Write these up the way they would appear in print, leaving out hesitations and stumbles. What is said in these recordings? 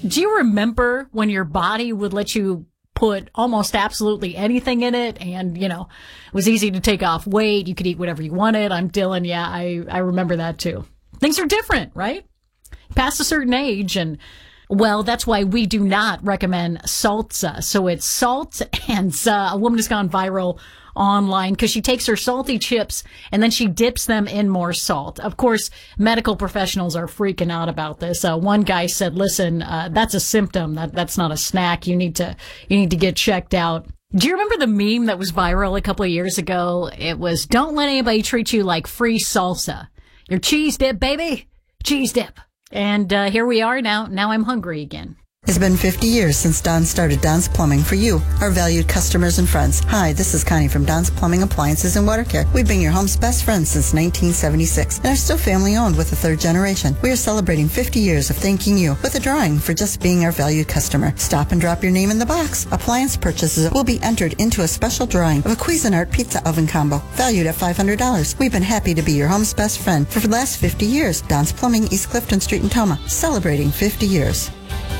Do you remember when your body would let you put almost absolutely anything in it? And, it was easy to take off weight. You could eat whatever you wanted. I'm Dylan. Yeah, I remember that too. Things are different, right? Past a certain age. And, well, that's why we do not recommend salsa. So it's salt, and a woman has gone viral online because she takes her salty chips and then she dips them in more salt. Of course, medical professionals are freaking out about this. One guy said, listen, that's a symptom. That's not a snack. You need to get checked out. Do you remember the meme that was viral a couple of years ago? It was, don't let anybody treat you like free salsa. Your cheese dip, baby. Cheese dip. And here we are now. Now I'm hungry again. It's been 50 years since Don started Don's Plumbing for you, our valued customers and friends. Hi, this is Connie from Don's Plumbing Appliances and Water Care. We've been your home's best friends since 1976 and are still family-owned with the third generation. We are celebrating 50 years of thanking you with a drawing for just being our valued customer. Stop and drop your name in the box. Appliance purchases will be entered into a special drawing of a Cuisinart pizza oven combo valued at $500. We've been happy to be your home's best friend for the last 50 years. Don's Plumbing, East Clifton Street in Toma, celebrating 50 years.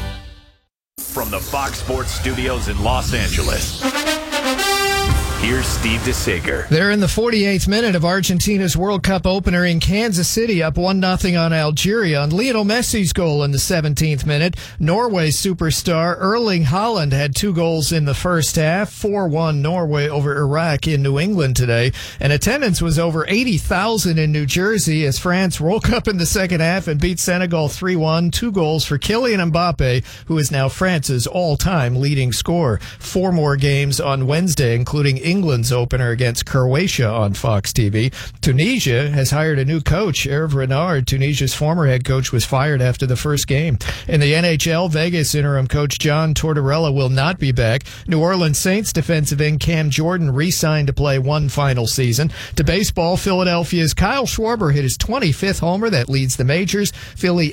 From the Fox Sports Studios in Los Angeles, here's Steve DeSager. They're in the 48th minute of Argentina's World Cup opener in Kansas City, up 1-0 on Algeria on Lionel Messi's goal in the 17th minute. Norway's superstar Erling Haaland had 2 goals in the first half. 4-1 Norway over Iraq in New England today. And attendance was over 80,000 in New Jersey as France woke up in the second half and beat Senegal 3-1. 2 goals for Kylian Mbappe, who is now France's all-time leading scorer. 4 more games on Wednesday, including England's opener against Croatia on Fox TV. Tunisia has hired a new coach, Hervé Renard. Tunisia's former head coach was fired after the first game. In the NHL, Vegas interim coach John Tortorella will not be back. New Orleans Saints defensive end Cam Jordan re-signed to play one final season. To baseball, Philadelphia's Kyle Schwarber hit his 25th homer that leads the majors. Philly